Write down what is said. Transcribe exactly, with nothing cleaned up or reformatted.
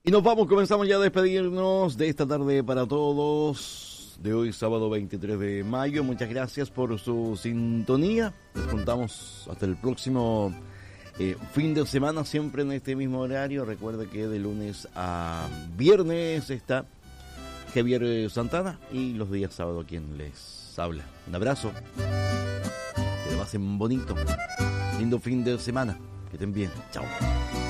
Y nos vamos, comenzamos ya a despedirnos de esta tarde para todos, de hoy sábado veintitrés de mayo. Muchas gracias por su sintonía. Nos juntamos hasta el próximo eh, fin de semana, siempre en este mismo horario. Recuerde que de lunes a viernes está Javier Santana y los días sábado quien les habla. Un abrazo, que lo pasen bonito, lindo fin de semana, que estén bien, chao.